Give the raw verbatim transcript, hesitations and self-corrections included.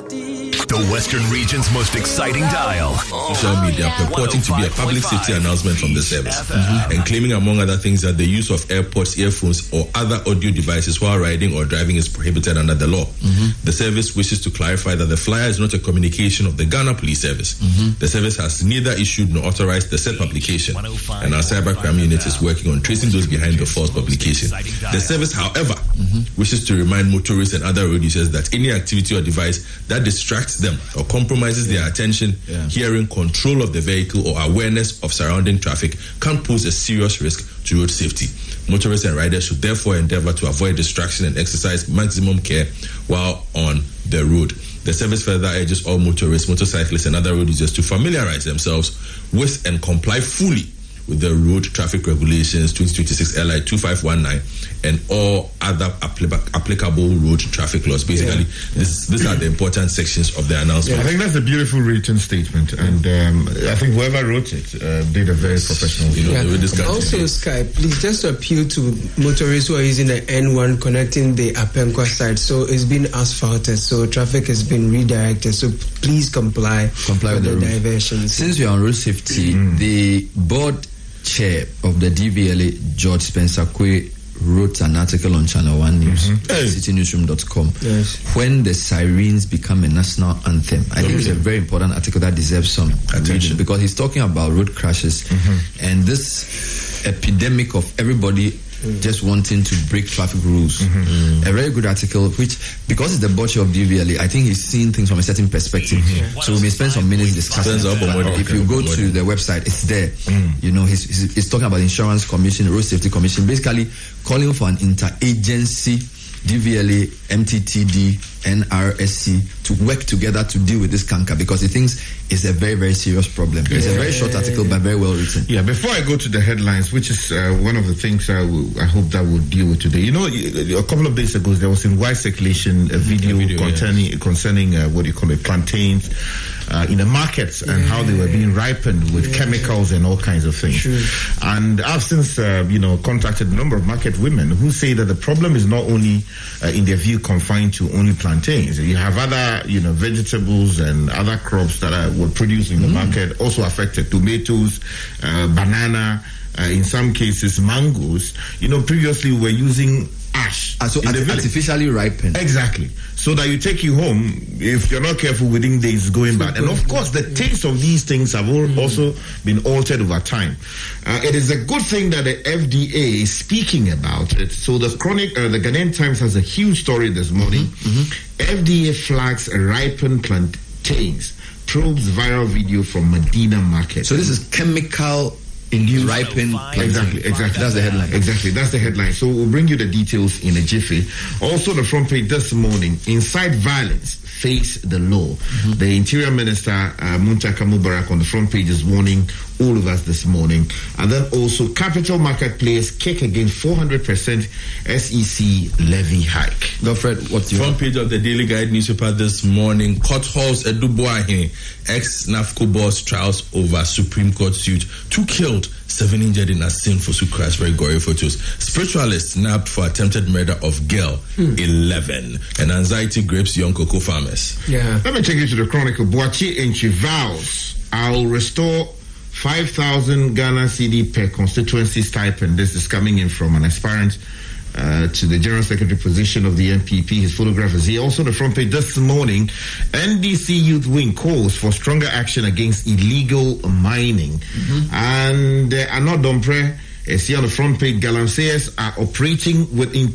The Western region's most exciting dial. Social media purporting to be a public safety announcement from the service, mm-hmm. and claiming, among other things, that the use of AirPods, earphones, or other audio devices while riding or driving is prohibited under the law. Mm-hmm. The service wishes to clarify that the flyer is not a communication of the Ghana Police Service. Mm-hmm. The service has neither issued nor authorized the said publication, and our cybercrime unit is working on tracing those behind the false publication. The service, however, mm-hmm. wishes to remind motorists and other road users that any activity or device that distracts them or compromises their attention, yeah. hearing, control of the vehicle, or awareness of surrounding traffic can pose a serious risk to road safety. Motorists and riders should therefore endeavor to avoid distraction and exercise maximum care while on the road. The service further urges all motorists, motorcyclists, and other road users to familiarize themselves with and comply fully with the road traffic regulations twenty twenty-six L I two five one nine and all other apl- applicable road traffic laws. Basically, yeah. this, these are the important sections of the announcement. Yeah, I think that's a beautiful written statement, and um, I think whoever wrote it uh, did a very professional job. You know, yeah. Also, Sky, please just appeal to motorists who are using the N one connecting the Apenkwa side. So it's been asphalted, so traffic has been redirected. So please comply, comply with, with the, the diversions. Since we are on road safety, mm. the board chair of the D V L A, George Spencer Kwe, wrote an article on Channel One News, mm-hmm. hey. city newsroom dot com, yes. when the sirens become a national anthem. I think it's a very important article that deserves some attention because he's talking about road crashes mm-hmm. and this epidemic of everybody mm. just wanting to break traffic rules. Mm-hmm. Mm. A very good article, which, because it's the butcher of D V L A, I think he's seeing things from a certain perspective. Mm-hmm. So we may spend some minutes discussing. If okay. you go to the website, it's there. Mm. You know, he's, he's, he's talking about insurance commission, road safety commission, basically calling for an interagency D V L A, M T T D, N R S C to work together to deal with this canker because he thinks it's a very, very serious problem. Yeah. It's a very short article, but very well written. Yeah, before I go to the headlines, which is uh, one of the things I, will, I hope that we'll deal with today. You know, a couple of days ago, there was in wide circulation a video, a video concerning, yeah. concerning uh, what do you call it, plantains uh, in the markets and yeah. how they were being ripened with yeah. chemicals and all kinds of things. True. And I've since, uh, you know, contacted a number of market women who say that the problem is not only, uh, in their view, confined to only plantains. You have other, you know, vegetables and other crops that are, were produced in the mm. market, also affected tomatoes, uh, banana, uh, in some cases mangoes. You know, previously we were using ash. Uh, so arti- artificially ripened. Exactly. So that you take you home, if you're not careful within days, going so bad. And of course, the yeah. taste of these things have mm. also been altered over time. Uh, it is a good thing that the F D A is speaking about it. So the chronic, uh, the Ghanaian Times has a huge story this morning. Mm-hmm. Mm-hmm. F D A flags ripened plantains, probes viral video from Medina Market. So this is chemical induced ripened. Exactly, exactly. That's the headline. Exactly, that's the headline. So we'll bring you the details in a jiffy. Also, the front page this morning: incite violence, face the law. Mm-hmm. The Interior Minister uh, Muntaka Mubarak on the front page is warning all of us this morning. And then also, capital market players kick against four hundred percent S E C levy hike. Godfred, what's your front page of the Daily Guide newspaper this morning? Court halls Eduboahe, ex-NAFCO boss trials over Supreme Court suit. Two killed, seven injured in a sinful crash. Very gory photos. Spiritualists nabbed for attempted murder of girl, hmm. eleven. And anxiety grips young cocoa farmers. Yeah. Let me take you to the Chronicle. Boachi Enchi vows, I'll restore five thousand Ghana C D per constituency stipend. This is coming in from an aspirant uh, to the General Secretary position of the N P P. His photograph is here. Also, the front page this morning, N D C Youth Wing calls for stronger action against illegal mining. Mm-hmm. And uh, Anot Dompre, uh, see on the front page, Galamseyers are operating with